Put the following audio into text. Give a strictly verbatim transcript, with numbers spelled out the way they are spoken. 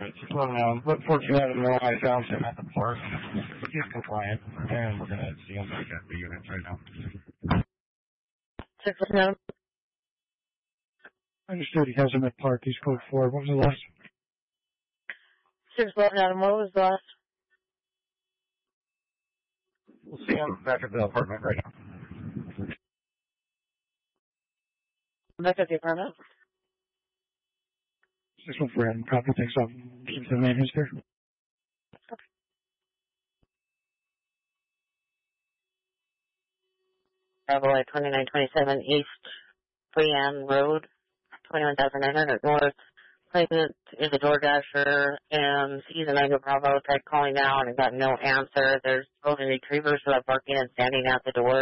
Well, um, but fortunately, I know I found him at the park. He's compliant, and uh, it's the only got the units right now. Six one. Understood. He has him at park. He's code four. What was the last? Six eleven. Adam, what was the last? We'll see him back at the apartment right now. Back at the apartment. Six one four. Adam. Copy. Thanks. I'll keep the name history. Okay. Bravo twenty-nine twenty-seven East Brienne Road, twenty-one thousand nine hundred North. Claimant is a DoorDasher, and he's an Echo Bravo. Tried calling out and got no answer. There's golden retrievers that are barking and standing at the door.